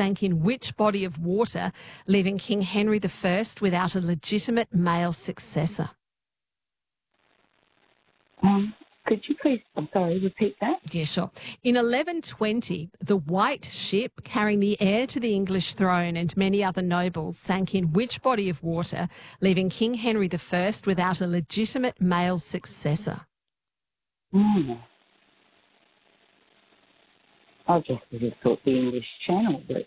sank in which body of water, leaving King Henry I without a legitimate male successor? Could you please, repeat that? Yeah, sure. In 1120, the White Ship, carrying the heir to the English throne and many other nobles, sank in which body of water, leaving King Henry I without a legitimate male successor? I just would have thought the English Channel, but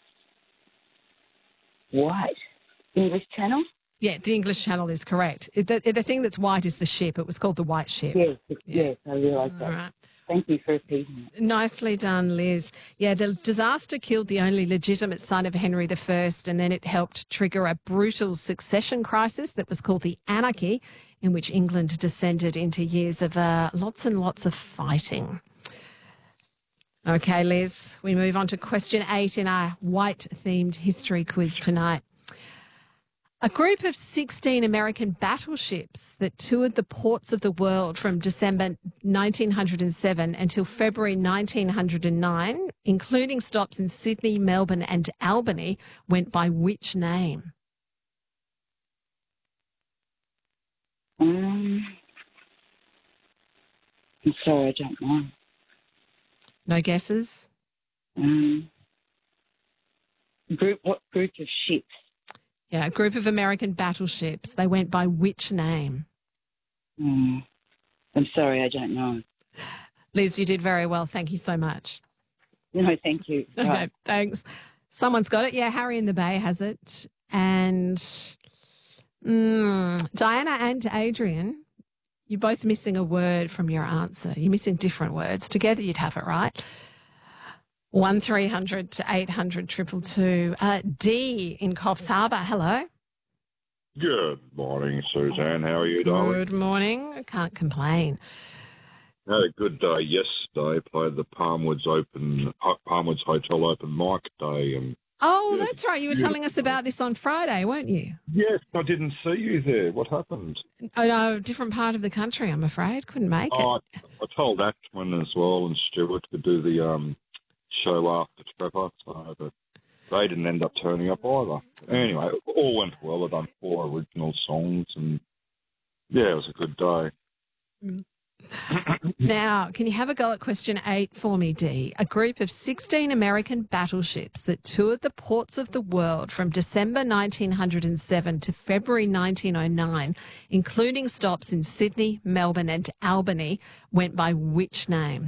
white. English Channel? Yeah, the English Channel is correct. The thing that's white is the ship. It was called the White Ship. Yes, I realise that. All right. Thank you for repeating it. Nicely done, Liz. Yeah, the disaster killed the only legitimate son of Henry I, and then it helped trigger a brutal succession crisis that was called the Anarchy, in which England descended into years of lots and lots of fighting. Okay, Liz, we move on to question 8 in our white-themed history quiz tonight. A group of 16 American battleships that toured the ports of the world from December 1907 until February 1909, including stops in Sydney, Melbourne and Albany, went by which name? I'm sorry, I don't know. No guesses? What group of ships? Yeah, a group of American battleships. They went by which name? I'm sorry, I don't know. Liz, you did very well. Thank you so much. No, thank you. Okay, Right. thanks. Someone's got it. Yeah, Harry in the Bay has it. And Diana and Adrian, you're both missing a word from your answer. You're missing different words. Together you'd have it right. 1300 to 800 222. D in Coffs Harbour. Hello. Good morning, Suzanne. How are you, darling? Good morning. I can't complain. Had a good day yesterday. Played the Palmwoods Hotel Open Mic Day, and Oh, that's right. You were telling us about this on Friday, weren't you? yes, I didn't see you there. What happened? Oh, no, different part of the country, I'm afraid. Couldn't make it. I told Ashwin as well and Stuart to do the show after Trevor, so that they didn't end up turning up either. Anyway, it all went well. I've done 4 original songs, and yeah, it was a good day. Now, can you have a go at question 8 for me, Dee? A group of 16 American battleships that toured the ports of the world from December 1907 to February 1909, including stops in Sydney, Melbourne and Albany, went by which name?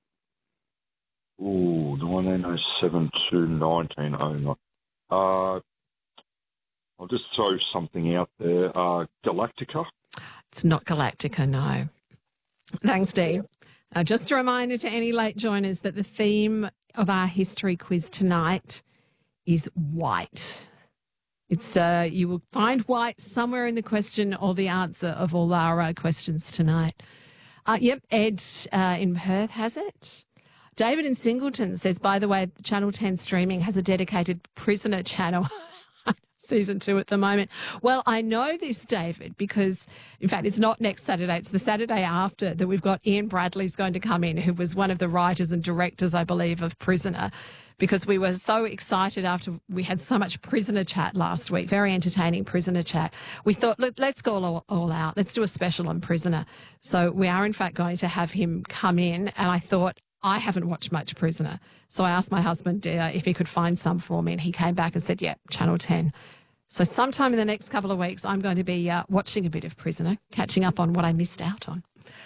Ooh, 1907 to 1909. I'll just throw something out there. Galactica? It's not Galactica, no. Thanks, Dee. Just a reminder to any late joiners that the theme of our history quiz tonight is white. It's you will find white somewhere in the question or the answer of all our questions tonight. Yep, Ed in Perth has it. David in Singleton says, by the way, Channel 10 streaming has a dedicated prisoner channel. Season 2 at the moment. Well, I know this, David, because, in fact, it's not next Saturday. It's the Saturday after that we've got Ian Bradley's going to come in, who was one of the writers and directors, I believe, of Prisoner, because we were so excited after we had so much prisoner chat last week, very entertaining prisoner chat. We thought, look, let's go all out. Let's do a special on Prisoner. So we are, in fact, going to have him come in, and I thought, I haven't watched much Prisoner. So I asked my husband if he could find some for me, and he came back and said, yeah, Channel 10. So sometime in the next couple of weeks, I'm going to be watching a bit of Prisoner, catching up on what I missed out on.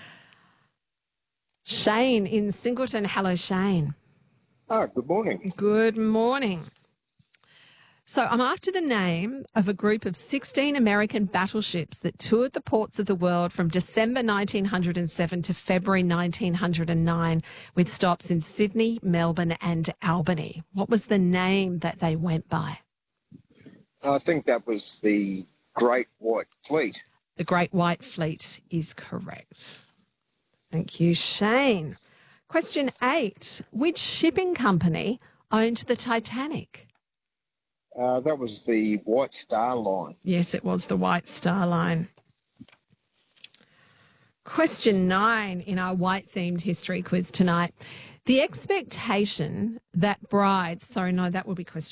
Shane in Singleton. Hello, Shane. Good morning. Good morning. So I'm after the name of a group of 16 American battleships that toured the ports of the world from December 1907 to February 1909, with stops in Sydney, Melbourne and Albany. What was the name that they went by? I think that was the Great White Fleet. The Great White Fleet is correct. Thank you, Shane. Question 8. Which shipping company owned the Titanic? That was the White Star Line. Yes, it was the White Star Line. Question 9 in our white-themed history quiz tonight. The expectation that brides... Sorry, no, that will be question